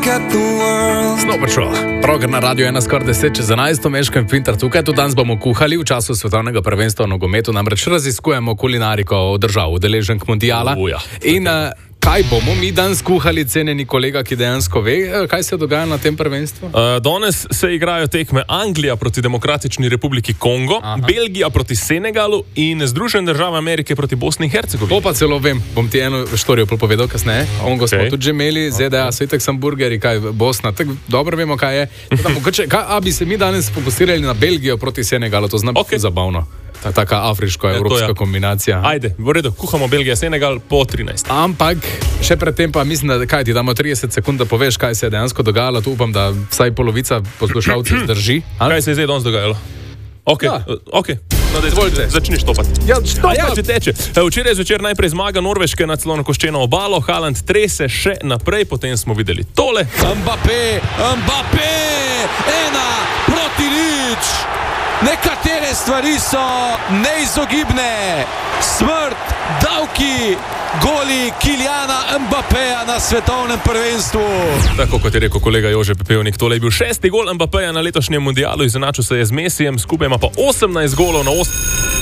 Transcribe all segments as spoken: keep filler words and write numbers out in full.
Snow Patrol. Program na Radio ena skoraj deset čez enajst, Meško in Pintar tukaj. Tudi danes bomo kuhali v času svetovnega prvenstva v nogometu, namreč raziskujemo kulinariko držav udeleženk mundiala. Uja. In uh, kaj bomo mi danes kuhali, cenjeni kolega, ki dejansko ve, kaj se dogaja na tem prvenstvu? Uh, danes se igrajo tekme Anglija proti Demokratični republiki Kongo, Aha. Belgija proti Senegalu in Združene države Amerike proti Bosni in Hercegovini. To pa celo vem, bom ti eno štorijo povedal kasneje. Kongo okay. smo tudi že imeli, Z D A, okay. Svetek sem burgeri, kaj Bosna, tako dobro vemo, kaj je. Mogoče, kaj, a bi se mi danes fokusirali na Belgijo proti Senegalu, to znam okay. zabavno. Ta, taka afriško-evropska ja. kombinacija. Ajde, v redu, kuhamo Belgija, Senegal po trinajst. Ampak, še predtem pa mislim, da kaj ti damo trideset sekund, da poveš, kaj se je dejansko dogajalo. Tu upam, da vsaj polovica poslušalcev zdrži. A? Kaj se je zdaj danes dogajalo? Ok, ja. ok. No, dej, začni štopati. Ja, štopati. Ja, že teče. Včeraj zvečer najprej zmaga Norveške nad slonokoščeno obalo, Haaland trese še naprej, potem smo videli tole. Mbappé, Mbappé, ena proti nič. Nekatere stvari so neizogibne. Smrt, davki, goli Kyliana Mbappéja na svetovnem prvenstvu. Tako kot je rekel kolega Jože Pepevnik, tole je bil šesti gol Mbappéja na letošnjem mundialu, izenačil se je z Messijem, skupaj ima pa osemnajst golov na osem.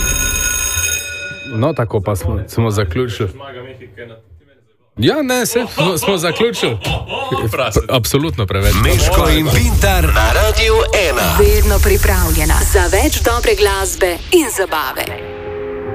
No, tako pa smo, smo zaključili. Ja, ne, se, smo, smo zaključili. Absolutno preveč. Meško in Pintar na Radio ena. Vedno pripravljena za več dobre glasbe in zabave.